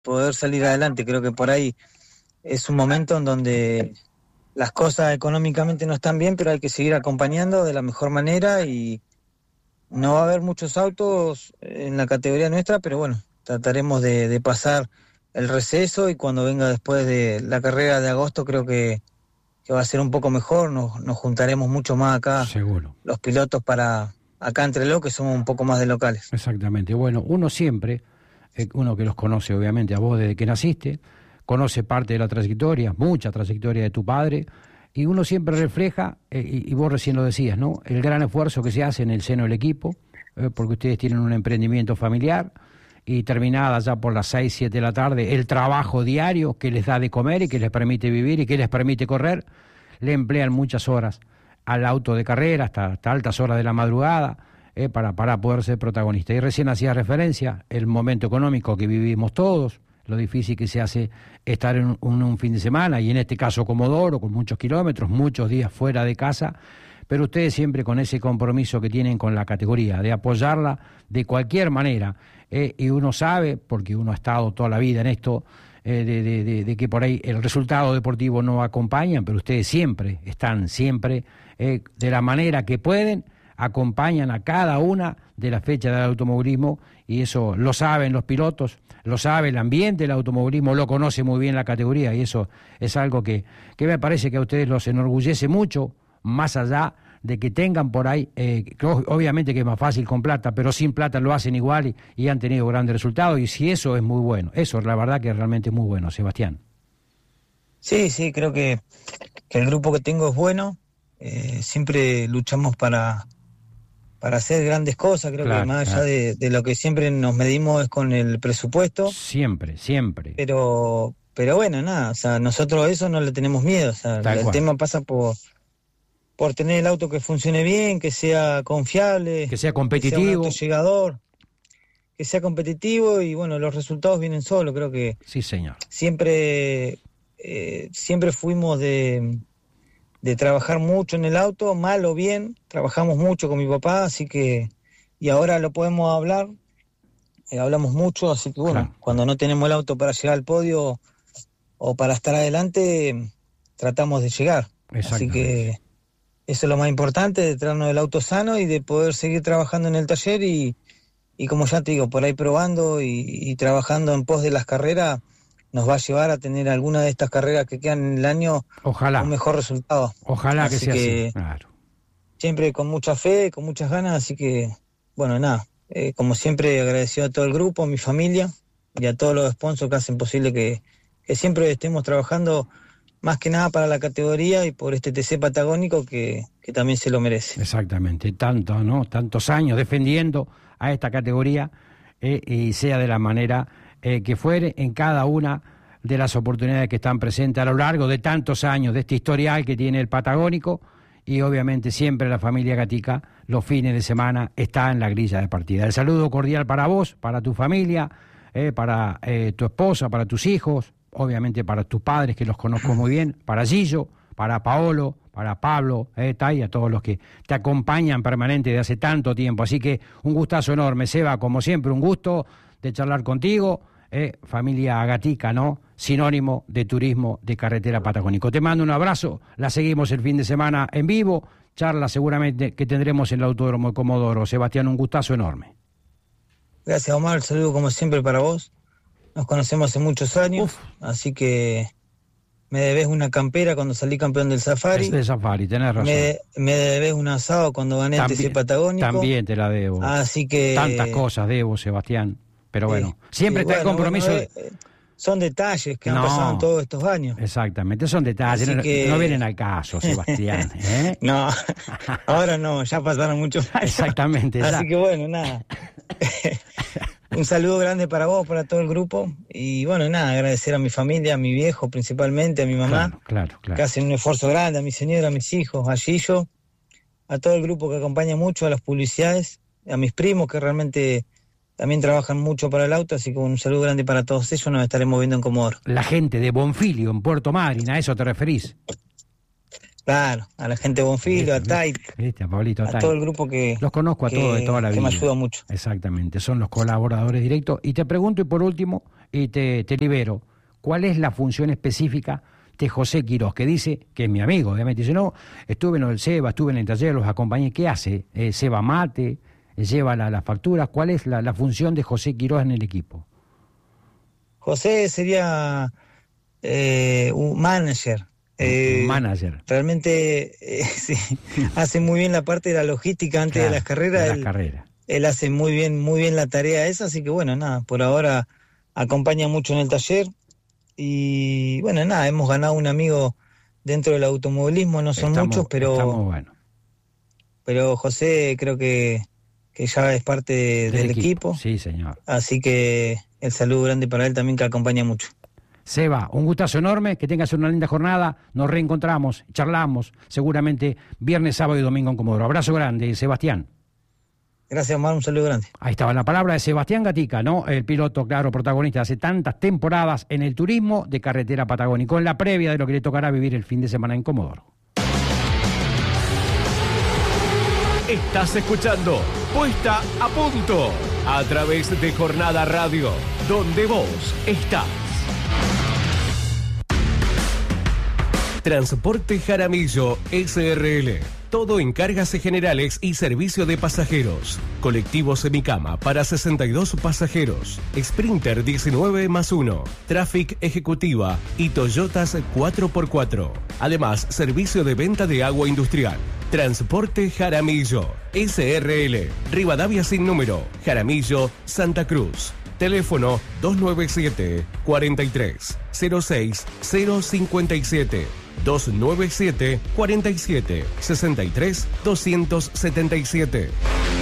poder salir adelante. Creo que por ahí es un momento en donde las cosas económicamente no están bien, pero hay que seguir acompañando de la mejor manera y no va a haber muchos autos en la categoría nuestra, pero bueno, trataremos de pasar el receso y cuando venga después de la carrera de agosto creo que va a ser un poco mejor, nos juntaremos mucho más acá, seguro, los pilotos para acá entre los que somos un poco más de locales. Exactamente. Bueno, uno siempre, uno que los conoce obviamente a vos desde que naciste, conoce parte de la trayectoria, mucha trayectoria de tu padre, y uno siempre refleja, y vos recién lo decías, ¿no?, el gran esfuerzo que se hace en el seno del equipo, porque ustedes tienen un emprendimiento familiar, y terminada ya por las 6, 7 de la tarde, el trabajo diario que les da de comer y que les permite vivir y que les permite correr, le emplean muchas horas al auto de carrera, hasta altas horas de la madrugada, para poder ser protagonista. Y recién hacía referencia el momento económico que vivimos todos, lo difícil que se hace estar en un fin de semana, y en este caso Comodoro, con muchos kilómetros, muchos días fuera de casa, pero ustedes siempre con ese compromiso que tienen con la categoría, de apoyarla de cualquier manera, y uno sabe, porque uno ha estado toda la vida en esto, de que por ahí el resultado deportivo no acompaña, pero ustedes siempre están, de la manera que pueden, acompañan a cada una de las fechas del automovilismo, y eso lo saben los pilotos, lo sabe el ambiente del automovilismo, lo conoce muy bien la categoría, y eso es algo que me parece que a ustedes los enorgullece mucho, más allá de que tengan por ahí, obviamente que es más fácil con plata, pero sin plata lo hacen igual y han tenido grandes resultados, y si eso es muy bueno, eso la verdad que realmente es muy bueno, Sebastián. Sí, creo que el grupo que tengo es bueno, siempre luchamos para hacer grandes cosas, creo que más allá de lo que siempre nos medimos es con el presupuesto. Siempre. Pero bueno, nada, o sea, nosotros a eso no le tenemos miedo, o sea, el tema pasa por tener el auto que funcione bien, que sea confiable, que sea competitivo, que sea un auto llegador, que sea competitivo, y bueno, los resultados vienen solos. Creo que sí, señor. Siempre fuimos de trabajar mucho en el auto, mal o bien, trabajamos mucho con mi papá, así que, y ahora lo podemos hablar, hablamos mucho, así que bueno, cuando no tenemos el auto para llegar al podio o para estar adelante, tratamos de llegar. Así que eso es lo más importante, de traernos el auto sano y de poder seguir trabajando en el taller y como ya te digo, por ahí probando y trabajando en pos de las carreras, nos va a llevar a tener alguna de estas carreras que quedan en el año, ojalá, un mejor resultado. Ojalá así que sea así, claro. Siempre con mucha fe, con muchas ganas, así que, bueno, nada, como siempre agradecido a todo el grupo, a mi familia y a todos los sponsors que hacen posible que siempre estemos trabajando más que nada para la categoría y por este TC Patagónico que también se lo merece. Exactamente, tantos años defendiendo a esta categoría, y sea de la manera que fuere, en cada una de las oportunidades que están presentes a lo largo de tantos años de este historial que tiene el Patagónico, y obviamente siempre la familia Gatica los fines de semana está en la grilla de partida. El saludo cordial para vos, para tu familia, para tu esposa, para tus hijos, obviamente para tus padres, que los conozco muy bien, para Gillo, para Paolo, para Pablo, y a todos los que te acompañan permanente de hace tanto tiempo. Así que un gustazo enorme, Seba, como siempre, un gusto de charlar contigo. Familia Gatica, ¿no? Sinónimo de turismo de carretera patagónico. Te mando un abrazo, la seguimos el fin de semana en vivo, charla seguramente que tendremos en el Autódromo de Comodoro. Sebastián, un gustazo enorme. Gracias, Omar, el saludo como siempre para vos. Nos conocemos hace muchos años, así que me debes una campera cuando salí campeón del Safari. Es de Safari, tenés razón. Me debes un asado cuando gané el TC Patagónico. También te la debo. Así que... Tantas cosas debo, Sebastián. Pero bueno, siempre está el compromiso. Son detalles que han pasado en todos estos años. Exactamente, son detalles, no vienen al caso, Sebastián. No, ahora no, ya pasaron muchos años. Exactamente. Así que bueno, nada. Un saludo grande para vos, para todo el grupo. Y bueno, nada, agradecer a mi familia, a mi viejo principalmente, a mi mamá. Claro. Que hacen un esfuerzo grande, a mi señora, a mis hijos, a Gillo, a todo el grupo que acompaña mucho, a las publicidades, a mis primos que realmente también trabajan mucho para el auto, así que un saludo grande para todos ellos, nos estaremos viendo en Comodoro. La gente de Bonfilio, en Puerto Madryn, ¿a eso te referís? Claro, a la gente de Bonfilio, a Tait, a Pablito, a todo el grupo que... Los conozco a todos de toda la vida. Que me ayuda mucho. Exactamente, son los colaboradores directos. Y te pregunto, y por último, y te libero, ¿cuál es la función específica de José Quirós? Que dice, que es mi amigo, obviamente, dice, no, estuve en el SEBA, estuve en el taller, los acompañé. ¿Qué hace? ¿Ceba mate? ¿Lleva las facturas? ¿Cuál es la función de José Quirós en el equipo? José sería un manager. Manager. Realmente sí, hace muy bien la parte de la logística antes de las carreras. Él hace muy bien la tarea esa, así que bueno, nada, por ahora acompaña mucho en el taller y bueno, nada, hemos ganado un amigo dentro del automovilismo, no son muchos, pero bueno. Pero José creo que ya es parte del equipo. Sí, señor. Así que el saludo grande para él también, que acompaña mucho. Seba, un gustazo enorme, que tengas una linda jornada, nos reencontramos, charlamos, seguramente viernes, sábado y domingo en Comodoro. Abrazo grande, Sebastián. Gracias, Omar, un saludo grande. Ahí estaba la palabra de Sebastián Gatica, ¿no? El piloto, claro, protagonista hace tantas temporadas en el turismo de carretera patagónico, en la previa de lo que le tocará vivir el fin de semana en Comodoro. Estás escuchando Puesta a Punto a través de Jornada Radio, donde vos estás. Transporte Jaramillo SRL. Todo en cargas generales y servicio de pasajeros. Colectivo semicama para 62 pasajeros. Sprinter 19+1. Traffic Ejecutiva y Toyotas 4x4. Además, servicio de venta de agua industrial. Transporte Jaramillo SRL. Rivadavia sin número. Jaramillo, Santa Cruz. Teléfono 297 43 06 057. 297 47 63 277.